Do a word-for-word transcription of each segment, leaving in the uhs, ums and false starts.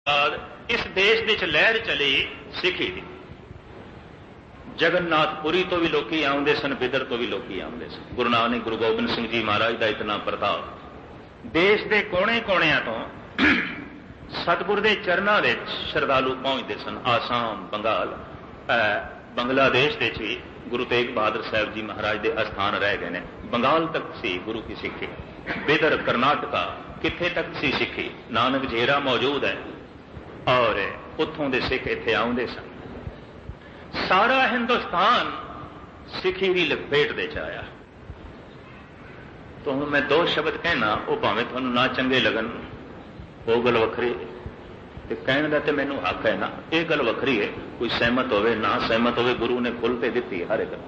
बाद इस देश ਵਿੱਚ लहर चली सिखी दी। जगन्नाथपुरी तो भी लोग आउंदे सन, बिदर तो भी लोग आउंदे सन। गुरु नानक गुरु गोबिंद सिंह जी महाराज का इतना प्रताप, देश के कोने कोणियां तो सतगुरु के चरणों में श्रद्धालु पहुंचते सन। आसाम, बंगाल, बंगलादेश के भी गुरु तेग बहादुर साहब जी महाराज के अस्थान रह गए हैं। बंगाल तक सी गुरु की सिक्खी, बिदर, कर्नाटका, किथे तक सी सिक्खी। नानक झेरा मौजूद है और उत्थों के सिख इत्थे आउंदे सन। सारा हिंदुस्तान सिखी की लपेट दे आया। तो हूँ मैं दो शब्द कहना, वो भावें तुहानू ना चंगे लगन, वो गल वखरी, कहने का तो मैनू हक है ना, ये गल वखरी है। कोई सहमत होवे ना सहमत होवे, गुरु ने खुल के दी हर एक।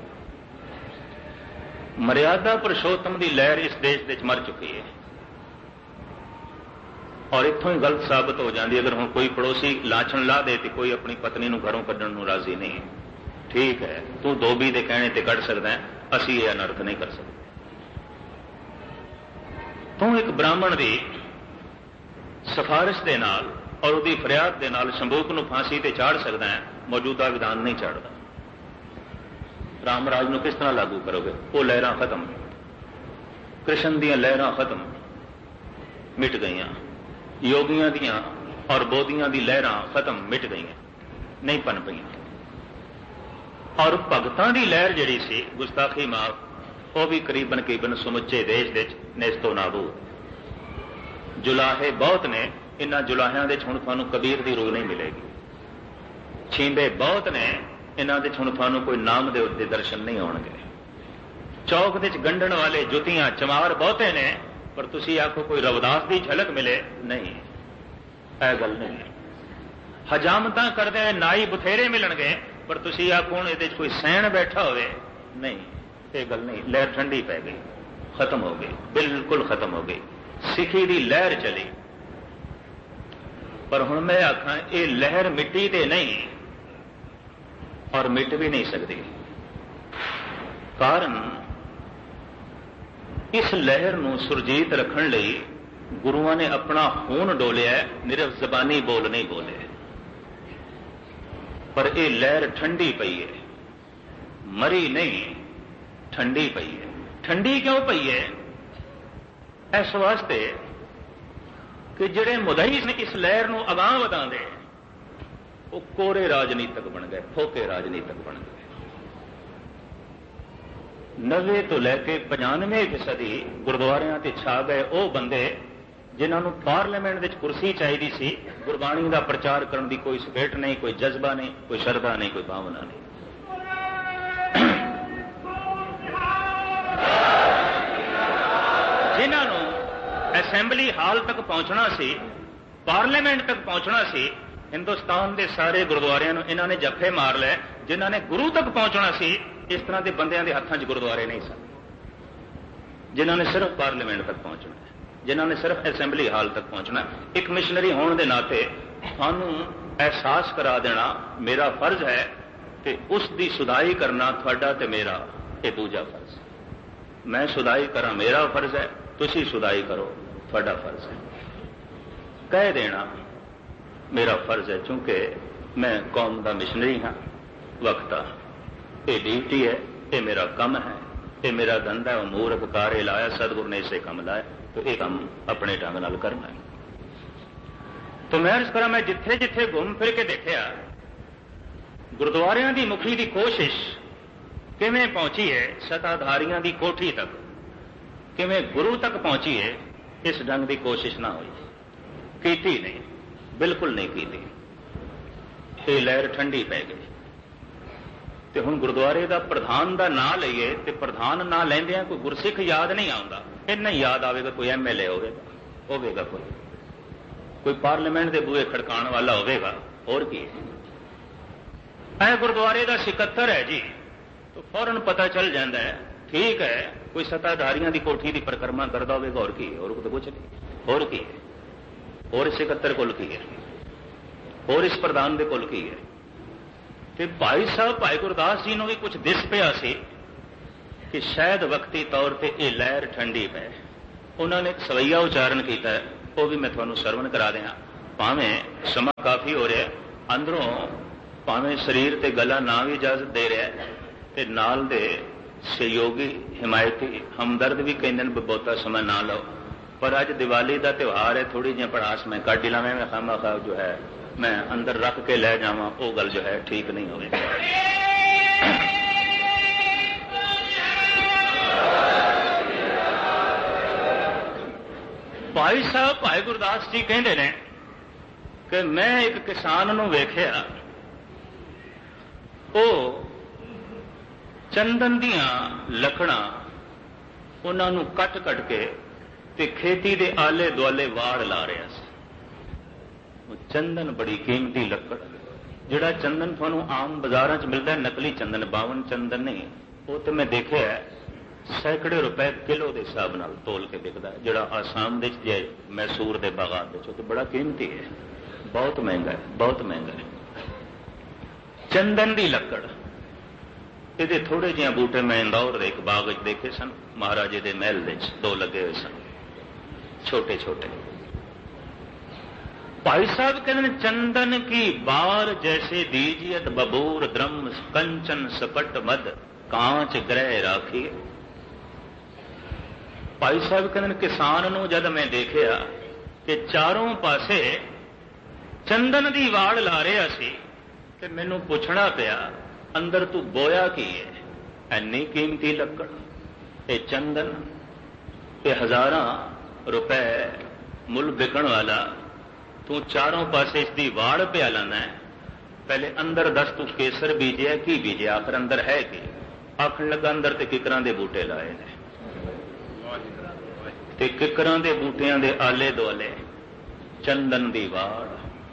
मर्यादा पुरुषोत्तम की लहर इस देश में मर चुकी है और इत्थों ही गलत साबित हो जाती। अगर हम कोई पड़ोसी लाछन ला दे तो कोई अपनी पत्नी को घरों कढ़न को राजी नहीं। ठीक है, तू धोबी के कहने ते कढ़ सकता है, असी ये अनर्थ नहीं कर सकते। तू एक ब्राह्मण की सिफारिश के नाल और उसकी फरियाद के नाल शंभूक नूं फांसी ते चाड़ सकता है, मौजूदा विधान नहीं चाड़ता। रामराज नूं किस तरह लागू करोगे? वो लहरां खत्म, कृष्ण दीयां लहरां खत्म, मिट गईयां। योगियां दियां और बोधियां दी लहरां खत्म, मिट गईयां, नहीं पन पईयां। और भगतां दी लहर जिहड़ी सी गुस्ताखी माफ, वो भी करीबन करीबन समुचे देश दे नेस्तो नाबूद। जुलाहे बहुत ने, इन्हां जुलाहियां दे हुण तुहानूं कबीर दी रूह नहीं मिलेगी। छींबे बहुत ने, इन्हां दे हुण तुहानूं कोई नामदेव दे दर्शन नहीं होणगे। चौक दे गंढण वाले जुतियां चमार बहुते ने, पर तुसी आखो कोई रविदास की झलक मिले, नहीं, यह गल नहीं। हजामतां करदे नाई बथेरे मिलणगे, पर तुसी आखो हुण इहदे कोई सैन बैठा होवे, नहीं, ये गल नहीं। लहर ठंडी पै गई, खत्म हो गई, बिल्कुल खत्म हो गई। सिखी की लहर चली, पर हुण मैं आखां ये लहर मिट्टी ते नहीं और मिट भी नहीं सकती। कारण इस लहर नूं सुरजीत रखण लई गुरुआं ने अपना खून डोलिया, निरफ जबानी बोल नहीं बोले। पर यह लहर ठंडी पई है, मरी नहीं, ठंडी पई है। ठंडी क्यों पई है? इस वास्ते कि जिहड़े मुदई ने इस लहर नूं अगांह वधांदे, वो कोरे राजनीतिक बन गए, फोके राजनीतिक बन गए। नवे तो लैके पचानवे फीसदी गुरुद्वारियां ते छा गए वो बंदे जिन्होंने पार्लीमेंट में कुर्सी चाहिए सी। गुरबाणी का प्रचार करने की कोई स्पिरिट नहीं, कोई जज्बा नहीं, कोई श्रद्धा नहीं, कोई भावना नहीं। जिन्होंने असैम्बली हाल तक पहुंचना सी, पार्लीमेंट तक पहुंचना सी, हिंदुस्तान के सारे गुरुद्वारियां इन्होंने जफे मार लिया। जिन्होंने गुरु तक पहुंचना सी, इस तरह के बंदियां के हाथों च गुरुद्वारे नहीं सन। जिन्होंने सिर्फ पार्लीमेंट तक पहुंचना, जिन्होंने सिर्फ असैम्बली हाल तक पहुंचना। एक मिशनरी होने के नाते थानू एहसास करा देना मेरा फर्ज है, कि उसकी सुधाई करना थोड़ा ते मेरा ये दूजा फर्ज। मैं सुधाई करा मेरा फर्ज है, तुसी सुधाई करो थोड़ा फर्ज है। कह देना मेरा फर्ज है, चूंकि मैं कौम का मिशनरी हाँ, वक्ता, ये ड्यूटी है, ये मेरा कम है, ये मेरा धंधा है। उमूर उपकारे लाया, सदगुरु ने इसे कम लाया, तो ये काम अपने ढंग नाल करना है। तो मैं इस तरह मैं जिथे जिथे घूम फिर के देखा, गुरुद्वारियां दी मुखी की कोशिश किवें पहुंची है सताधारियां दी कोठी तक, किवें गुरु तक पहुंची है, इस ढंग की कोशिश ना हुई, कीती नहीं, बिल्कुल नहीं कीती। ये लहर ठंडी पै गई। तो हुण गुरुद्वारे का प्रधान का नाम लईए तो प्रधान ना लैंदियां कोई गुरसिख याद नहीं आता। इन्ना याद आएगा कोई एम एल ए होगा, होगा कोई कोई पार्लीमेंट के बूहे खड़काने वाला होगा, और की है गुरुद्वारे का सिकत्तर है जी, तो फौरन पता चल जाता है। ठीक है, कोई सत्ताधारियों की कोठी की परिक्रमा करता होगा, और की है, और तो कुछ नहीं, और की है, और सिकत्तर कुल की है, और इस प्रधान के कुल की है। कि भाई साहब भाई गुरदास जी ने भी कुछ दिस पिया सी कि शायद वक्ती तौर पर यह लहर ठंडी पै। उन्होंने एक सवैया उच्चारण किया, वो भी मैं थोड़ा सरवण करा दें। ਭਾਵੇਂ ਸਮਾਂ ਕਾਫੀ ਹੋ ਰਿਹਾ, ਅੰਦਰੋਂ ਭਾਵੇਂ ਸਰੀਰ ਤੇ ਗਲਾ ਨਾ ਵੀ ਇਜਾਜ਼ਤ ਦੇ ਰਿਹਾ ਤੇ ਨਾਲ ਦੇ ਸਹਿਯੋਗੀ ਹਿਮਾਇਤੀ ਹਮਦਰਦ ਵੀ ਕਹਿੰਦੇ ਨੇ ਬਹੁਤਾ ਸਮਾਂ ਨਾ ਲਓ, ਪਰ ਅੱਜ ਦੀਵਾਲੀ ਦਾ ਤਿਉਹਾਰ ਹੈ, ਥੋੜੀ ਜਿਹੀ ਪੜਾਸ ਮੈਂ ਕੱਢ ਲਾਵੇਂ, ਮੈਂ ਖਾਮਾ ਖਾ ਜੋ ਹੈ ਮੈਂ ਅੰਦਰ ਰੱਖ ਕੇ ਲੈ ਜਾਵਾਂ, ਉਹ ਗੱਲ ਜੋ ਹੈ ਠੀਕ ਨਹੀਂ ਹੋਵੇਗੀ। ਭਾਈ ਸਾਹਿਬ ਭਾਈ ਗੁਰਦਾਸ ਜੀ ਕਹਿੰਦੇ ਨੇ ਕਿ ਮੈਂ ਇੱਕ ਕਿਸਾਨ ਨੂੰ ਵੇਖਿਆ, ਉਹ ਚੰਦਨ ਦੀਆਂ ਲੱਕੜਾਂ ਉਹਨਾਂ ਨੂੰ ਕੱਟ ਕੱਟ ਕੇ ਤੇ ਖੇਤੀ ਦੇ ਆਲੇ ਦੁਆਲੇ ਵਾੜ ਲਾ ਰਿਹਾ ਸੀ। ਉਹ ਚੰਦਨ ਬੜੀ ਕੀਮਤੀ ਲੱਕੜ, ਜਿਹੜਾ ਚੰਦਨ ਤੁਹਾਨੂੰ ਆਮ ਬਾਜ਼ਾਰਾਂ 'ਚ ਮਿਲਦਾ ਨਕਲੀ ਚੰਦਨ, ਬਾਵਨ ਚੰਦਨ ਨਹੀਂ, ਉਹ ਤੇ ਮੈਂ ਦੇਖਿਆ ਸੈਂਕੜੇ ਰੁਪਏ ਕਿਲੋ ਦੇ ਹਿਸਾਬ ਨਾਲ ਤੋਲ ਕੇ ਵਿਕਦਾ, ਜਿਹੜਾ ਆਸਾਮ ਦੇ ਜੇ ਮੈਸੂਰ ਦੇ ਬਾਗਾਤ ਵਿੱਚ, ਉਹ ਤੇ ਬੜਾ ਕੀਮਤੀ ਹੈ, ਬਹੁਤ ਮਹਿੰਗਾ ਹੈ, ਬਹੁਤ ਮਹਿੰਗਾ ਹੈ। ਚੰਦਨ ਦੀ ਲੱਕੜ, ਇਹਦੇ ਥੋੜੇ ਜਿਹੇ ਬੂਟੇ ਮੈਂ ਇੰਦੌਰ ਦੇ ਇੱਕ ਬਾਗ ਵਿੱਚ ਦੇਖੇ ਸਨ, ਮਹਾਰਾਜੇ ਦੇ ਮਹਿਲ ਵਿੱਚ ਦੋ ਲੱਗੇ ਹੋਏ ਸਨ, ਛੋਟੇ ਛੋਟੇ। ਭਾਈ ਸਾਹਿਬ कहते हैं चंदन की बार जैसे दीजियत बबूर द्रम कंचन सपट मद कांच ग्रह राखी। भाई साहब कहते हैं किसान नूं जद मैं देखिया कि चारों पासे चंदन की वाड़ ला रहा सी ते मैनूं पुछना पिया अंदर तू बोया की है, इन्नी कीमती लकड़, ये चंदन, ये हजारां रुपए मुल बिकण वाला, तू चारों पासे इसकी वाड़ पिया लाना है, पहले अंदर दस तू केसर बीजिया की बीजिया, आखिर अंदर है कि आखन लगा अंदर ते किकरां दे बूटे लाए ने, ते किकरां दे बूटियां दे आले दुआले चंदन दी वाड़।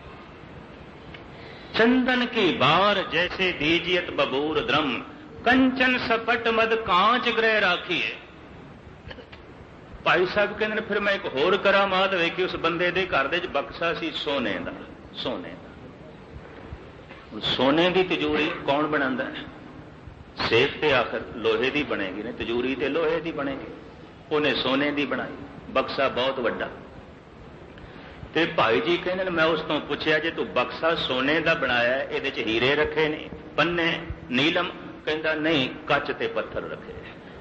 चंदन की बार जैसे दीजियत बबूर द्रम कंचन सपट मद कांच ग्रह राखी है। भाई साहब कहते हैं फिर मैं एक होर करामात वेखी, उस बंदे दे घर दे बक्सा सी सोने दा, सोने दा। सोने की तिजोरी कौन बनांदा है? सेफ ते आखिर लोहे की बनेगी ने, तिजोरी ते लोहे की बनेगी, उन्हें सोने की बनाई, बक्सा बहुत वड्डा। ते भाई जी कहते मैं उस तो पूछया जे तू बक्सा सोने का बनाया है, इहदे च हीरे रखे ने, पन्ने नीलम? कहता नहीं, कच ते पत्थर रखे।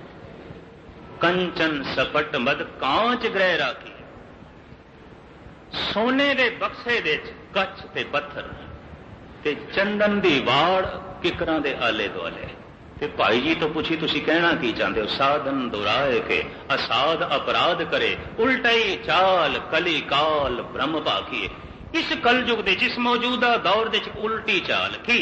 कंचन सपट मद कांच ग्रह राखी, सोने दे बक्से दे कच ते पत्थर ते चंदन दी वाड़ किकरां दे आले दुआले। ते भाई जी तो पूछी तुसी कहना की चाहते हो? साधन दुराए के असाध अपराध करे, उल्टाई चाल कली काल ब्रह्म भाखिए। इस कलयुग दे जिस मौजूदा दौर दे उल्टी चाल की,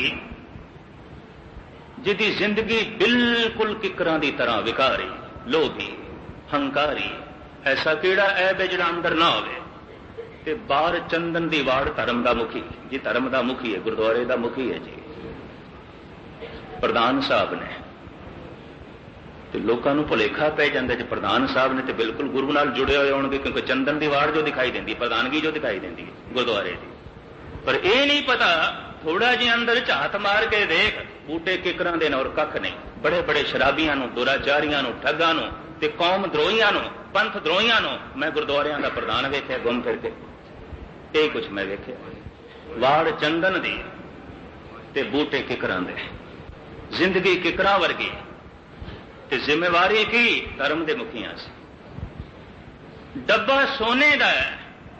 जिहदी जिंदगी बिल्कुल किकरां दी तरह विकारी, लोभी, हंकारी, ऐसा केड़ा ऐब है जिहड़ा अंदर ना होवे। ते बाहर चंदन दी वाड़ धर्म दा मुखी जी, धर्म दा मुखी है, गुरुद्वारे दा मुखी है जी, प्रधान साहब ने। ते लोकां नूं भुलेखा पै जांदा जे प्रधान साहब ने ते बिल्कुल गुरु नाल जुड़े होए होणगे, क्योंकि चंदन दी वाड़ जो दिखाई देंदी, प्रधानगी जो दिखाई देंदी है गुरुद्वारे दी। पर यह नहीं पता, थोड़ा जिहा अंदर झात मार के देख, बूटे किकरां दे ने और कख नहीं। बड़े बड़े शराबियां नूं, दुराचारियां नूं, ठगां नूं ते कौम द्रोहियां नूं, पंथ द्रोहियां नूं मैं गुरुद्वारियां दा प्रधान वेखिया घुम फिर के, यही कुछ मैं वेखिया। वाड़ चंदन दी ते बूटे किकरां दे, जिंदगी किकरां वर्गी ते जिम्मेवारी की धर्म दे मुखियां सी। डब्बा सोने दा है,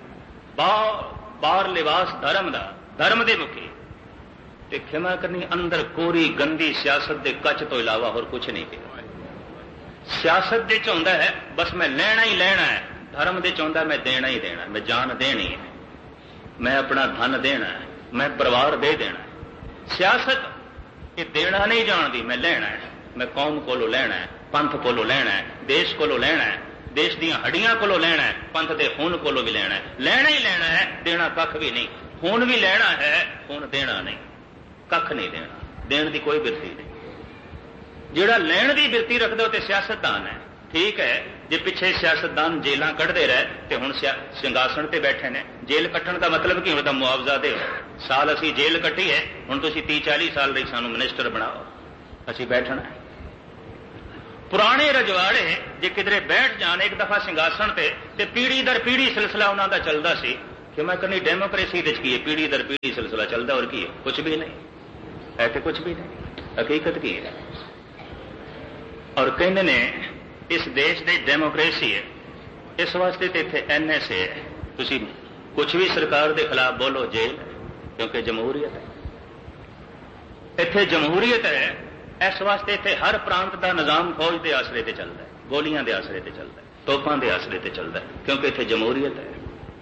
बाहर लिबास धर्म दा, धर्म दे मुखी ते खिमा करनी अंदर कोरी गंदी सियासत दे कच तो इलावा होर कुछ नहीं किया। सियासत दे चाहता है बस मैं लेना ही लेना है, धर्म दे चाहता मैं देना ही देना, मैं जान देनी है, मैं अपना धन देना है, मैं परिवार दे देना है। सियासत ये देना नहीं जानती, मैं लेना है, मैं कौम कोलों लेना है, पंथ कोलों लेना है, देश कोलों लेना है, देश दीयां हड्डियां कोलों लेना है, पंथ दे खून कोलों भी लेना है, लेना ही लेना है, देना कख भी नहीं। खून भी लेना है, खून देना नहीं, कख नहीं देना, देने की कोई बिरती नहीं। जिहड़ा लैण की बिरती रखदे हो ते सियासतदान है, ठीक है। जे पिछे सियासतदान जेलां कढ़दे रहे ते हुण सिंघासन ते बैठे ने, जेल कट्टण का मतलब कि उहदा मुआवजा दे, साल असीं जेल कट्टी है, हुण तुसीं तीह चाली साल लई सानूं मिनिस्टर बनाओ, असीं बैठना है। पुराने रजवाड़े जे किधरे बैठ जाण एक दफा सिंघासन ते ते पीढ़ी दर पीढ़ी सिलसिला उन्हां दा चलदा सी खिमा करनी डेमोक्रेसी की है, पीढ़ी दर पीढ़ी सिलसिला चलता, और की है? कुछ भी नहीं है, तो कुछ भी नहीं, हकीकत की है। और कहने ने इस देश की डेमोक्रेसी है, इस वास्ते तो इतने एन एस ए है, तुसी कुछ भी सरकार के खिलाफ बोलो जेल है, क्योंकि जमहूरीयत है। इत्थे जमहूरीयत है, इस वास्ते इत्थे हर प्रांत का निजाम फौज के आसरे से चलता है, गोलियां के आसरे से चलता है, तोपां के आसरे से चलता है, क्योंकि इत्थे जमहूरीयत है।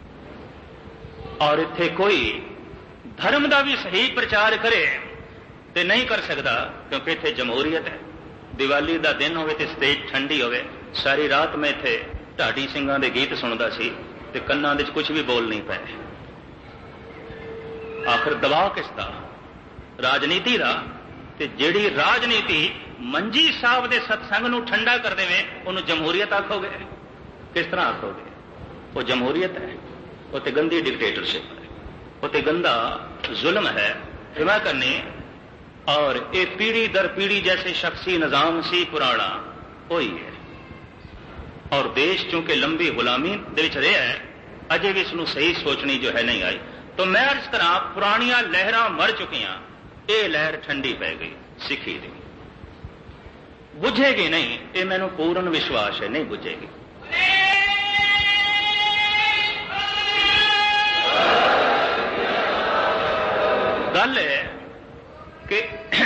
और इत्थे कोई धर्म का भी सही प्रचार करे तो नहीं कर सकता, क्योंकि इत्थे जमहूरीयत है। दिवाली का दिन होवे ते स्टेज ठंडी होवे, सारी रात मैं इत्थे ढाडी सिंगां दे गीत सुनदा सी ते कन्नां दे कुछ भी बोल नहीं पाए। आखिर दबाव किसदा? राजनीति का। ते जिहड़ी राजनीति मंजी साहब के सत्संग नूं ठंडा कर देवे, उन्होंने जमहूरीयत आखोगे? किस तरह आखोगे? वो जमहूरीयत है, वो तो गंदी डिक्टेटरशिप है, वो तो गंदा जुल्म है, हिमा करनी। और ये पीढ़ी दर पीढ़ी जैसे शख्सी निजाम सी पुराना वही है। और देश चूंकि लंबी गुलामी दे विच रहा है, अजे भी इसनूं सही सोचनी जो है नहीं आई। तो मैं अर्ज करा, पुरानियां लहरां मर चुकियां, ये लहर ठंडी पै गई सिखी दी, बुझेगी नहीं, ये मैनूं पूर्ण विश्वास है, नहीं बुझेगी। गल है कि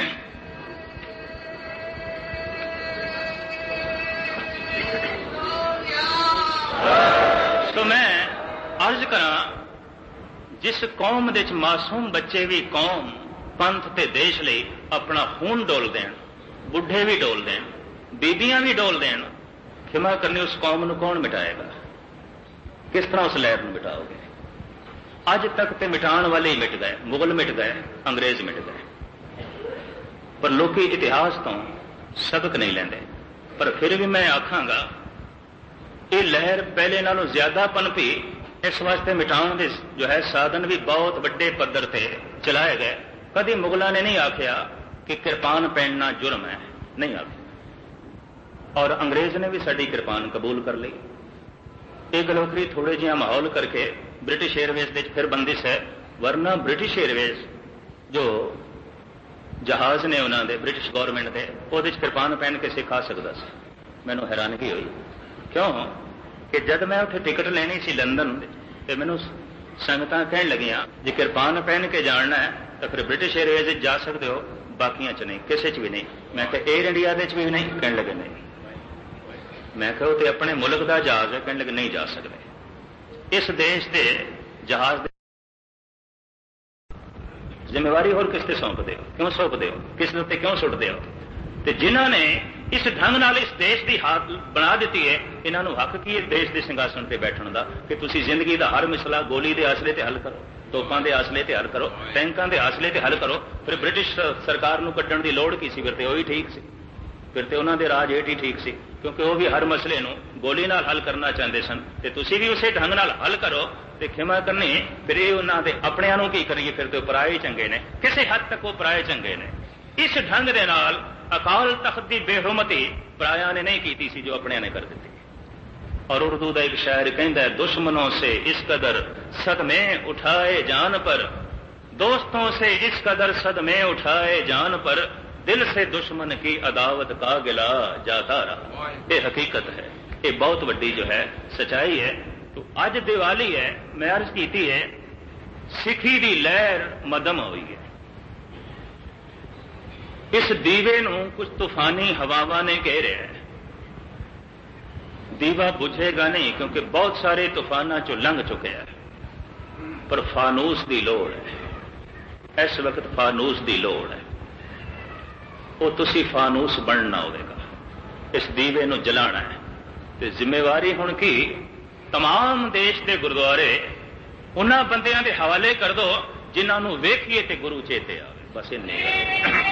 तो मैं अर्ज करा, जिस कौम दे मासूम बच्चे भी कौम पंथ ते देश ਲਈ अपना खून डोल देन, बुढ़े भी डोल देन, बीबियां भी डोल देन, खिमा करनी उस कौम को कौन मिटाएगा? किस तरह उस लहर में मिटाओगे? अज तक तो मिटाण वाले ही मिट गए, मुगल मिट गए, अंग्रेज मिट गए, पर लोग इतिहास तो सबक नहीं लेंदे। पर फिर भी मैं आखांगा, ये लहर पहले नालों ज्यादा पनपी, इस वास्ते मिटाण के जो है साधन भी बहुत बड़े पद्धर से चलाए गए। कभी मुगलों ने नहीं आख्या कि किरपान पहनना जुर्म है, नहीं आख्या, और अंग्रेज ने भी साड़ी किरपान कबूल कर ली। एक गलोखरी थोड़े जिहा माहौल करके ब्रिटिश एयरवेज के फिर बंदिश है, वरना ब्रिटिश एयरवेज जो जहाज ने उन्होंने ब्रिटिश गौरमेंट के वो किरपान पहन के सिखा सकता सी। मैनू हैरानगी हुई, क्यों कि जब मैं उत्थे टिकट लेनी सी लंदन, तो मैनू संगतां कहन लगियां जे किरपान पहन के जाना है तो फिर ब्रिटिश एयरवेज जा सकते हो, बाकियां च नहीं, किसी च भी नहीं। मैं कहा एयर इंडिया दे च भी नहीं, कहने लगे नहीं। मैं कहा तो अपने मुल्क का जहाज है, कहने लगे नहीं जा सकते। इस देश के जहाज जिम्मेवारी होर किसते सौंपते हो? क्यों सौंपते हो? किस उत्ते क्यों सुटते हो? तो जिन्होंने इस ढंग नाल इस देश की हाथ बना दी है, इन्हों हक की है देश के सिंघासन पर बैठने का कि तुसी जिंदगी का हर मसला गोली के आसले ते हल करो, तोपां के आसले ते हल करो, टैंकां के आसले ते हल करो। फिर ब्रिटिश सरकार नूं कड्ढण की लोड़ की सी? फिर तो वही ठीक सी, फिर तो उन्होंने राज हेठ ही ठीक सी, क्योंकि वह भी हर मसले नूं गोली नाल हल करना चाहते सन। तो तुसी भी उसे ढंग नाल हल करो, तो खिमा करनी फिर ये उन्होंने अपनिਆਂ नूं की करिए, फिर तो पराए चंगे ने, किसी हद तक वो पराए चंगे ने। इस ढंग दे नाल अकाल तख्त की बेहुरमती पराया ने नहीं की सी, जो अपने ने कर दी। और उर्दू का एक शायर कहता है, दुश्मनों से इस कदर सदमे उठाए जान पर, दोस्तों से इस कदर सदमे उठाए जान पर, दिल से दुश्मन की अदावत का गिला जाता रहा। ये हकीकत है, ये बहुत बड़ी जो है सच्चाई है। तो अज दिवाली है, मैं अर्ज की है, सिखी की लहर मदम हुई है। इस दीवे नूं कुछ तूफानी हवावां ने घेरिया है। दीवा बुझेगा नहीं, क्योंकि बहुत सारे तूफाना चो लंघ चुके हैं, पर फानूस की लोड़ है। इस वक्त फानूस की लोड़ है, वो तुसी फानूस बनना होगा, इस दीवे नूं जलाना है। तो जिम्मेवारी हुण की तमाम देश के गुरुद्वारे उन्हां बंदियां दे हवाले कर दो जिन्हां नूं वेखीए ते गुरु चेते आवे, बस इन्नी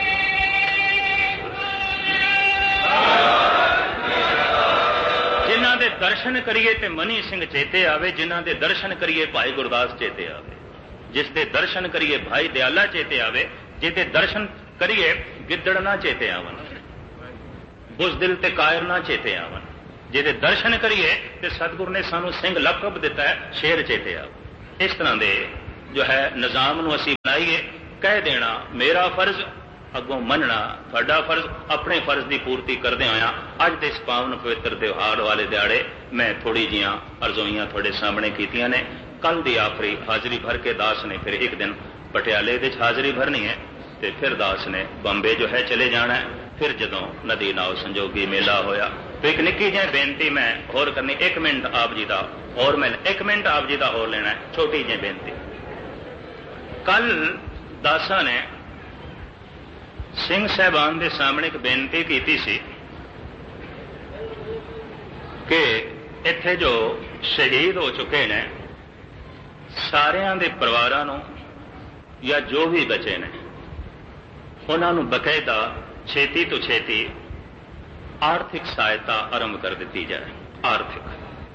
जिन्हां दे दर्शन करिए ते मनी सिंह चेते आवे, जिन्हां दे दर्शन करिए भाई गुरदास चेते आवे, जिस दे दर्शन करिए भाई दयाला चेते आवे, जिहदे दर्शन करिए गिद्दड़ ना चेते आवन, बुज़दिल ते कायर ना चेते आवन, जिहदे दर्शन करिए ते सतगुरु ने सानू सिंह लकब दिता है शेर चेते आवे। इस तरह के जो है निज़ाम नूं असीं बनाईए। कह देना मेरा फर्ज, अगों मनना तुहाडा फर्ज। अपने फर्ज की पूर्ति करदे होया अज दे इस पावन पवित्र त्योहार वाले दिहाड़े मैं थोड़ी जिहियां अर्ज़ोइयां तुहाडे सामने कीतियां ने। कल दी आखिरी हाज़री भर के दास ने फिर एक दिन पटियाले दे हाज़री भरनी है, तो फिर दास ने बंबे जो है चले जाना है। फिर जदों नदी नाव संजोगी मेला होया तो एक निक्की जी बेनती मैं होर करनी, एक मिनट आप जी का और मैं एक मिनट आप जी का होर लेना है, छोटी जी बेनती। कल दासा ने सिंह साहबान के सामने एक बेनती की सी कि इत्थे जो शहीद हो चुके ने सारियां दे परिवारां नूं या जो भी बचे ने उन्हां नूं बकायदा छेती तो छेती आर्थिक सहायता आरंभ कर दी जाए। आर्थिक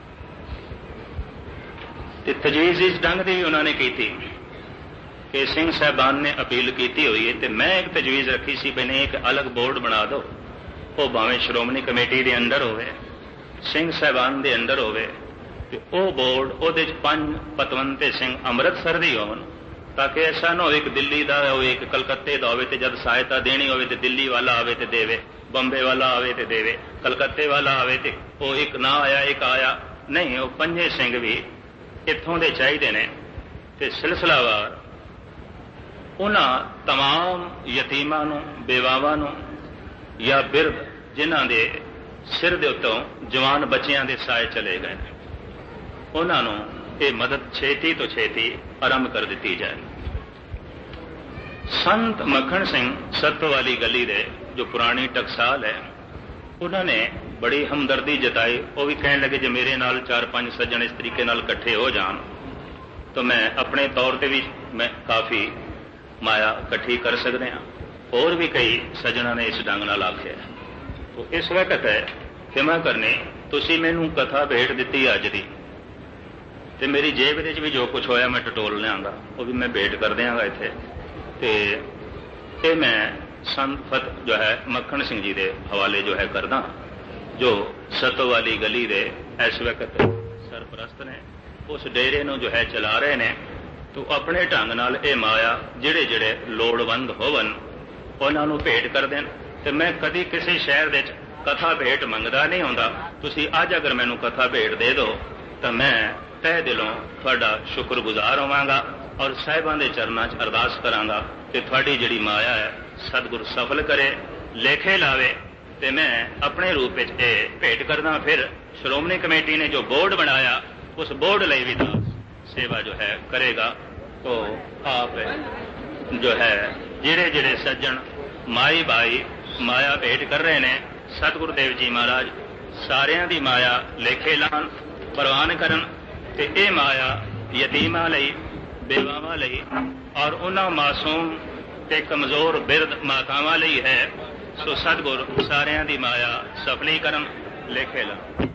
ते तजवीज़ इस ढंग की भी उन्होंने की थी कि सिंह साहबान ने अपील की हुई है, तो मैं एक तजवीज़ रखी सी भी नहीं एक अलग बोर्ड बना दो, वो भावें श्रोमणी कमेटी के अंदर होवे, सिंह साहबान के अंदर होवे, ते वो बोर्ड उहदे च पंज पतवंते सिंह अमृतसर दी होवन, ताकि ऐसा ना हो एक दिल्ली का हो एक कलकत्ते का हो, जब सहायता देनी हो तो दिल्ली वाला आवे तो देवे, बंबे वाला आवे तो देवे, कलकत्ते वाला आवे तो वो एक ना आया एक आया नहीं। वो पंजे सिंह भी इत्थों के चाहिए ने ते सिलसिलावार उन्हां तमाम यतीमां नूं बेवावां नूं या बिरध जिन्हां दे सिर दे उत्तों जवान बच्चियां दे साए चले गए ने, उन्हां नूं ये मदद छेती तो छेती आरंभ कर दी जाए। संत मक्खण सिंह सत्तो वाली गली दे जो पुरानी टकसाल है उन्होंने बड़ी हमदर्दी जताई। वो भी कहने लगे जो मेरे नाल चार पांच सज्जन इस तरीके नाल इकट्ठे हो जान तो मैं अपने तौर पर भी मैं काफ़ी माया इकट्ठी कर सकते हैं। और भी कई सज्जना ने इस ढंग नाल आख्या। तो इस वक्त है कि मैं करने तुसी मैनू कथा भेट दी अज दी, तो मेरी जेब दे भी जो कुछ होया मैं टटोल लियांगा, वो भी मैं भेंट कर देंगा इत्थे। ते मैं संत फत जो है मक्खण सिंह जी के हवाले जो है करदा, जो सतो वाली गली दे इस वक्त सरप्रस्त ने, उस डेरे नूं जो है चला रहे ने। तो अपने ढंग नाल ये माया जिहड़े जिहड़े लोड़वंद होवन उन्हां नूं भेंट कर देन। ते मैं कदी किसी शहर दे कथा भेंट मंगदा नहीं हुंदा, तुसीं अज अगर मैनूं कथा भेंट दे दो तो मैं तह दिलों तुहाडा शुक्रगुजार होवांगा और साहिबां दे चरनां च अरदास करांगा कि तुहाडी जिहड़ी माया है सतगुर सफल करे, लेखे लावे। ते मैं अपने रूप में ये भेंट करदा। फिर श्रोमणी कमेटी ने जो बोर्ड बनाया उस बोर्ड लई भी दास सेवा जो है करेगा। तो आप जो है जिहड़े जिहड़े सज्जन माई भाई माया भेंट कर रहे हैं, सतगुरुदेव जी महाराज सारियां दी माया लेखे लान प्रवान करन। ते ये माया यतीमां लई बेवावां लई और उन्हां मासूम ते कमजोर बिरध मातावां लई है। सो सतगुर सारियां दी माया सफली करन लेखे लान।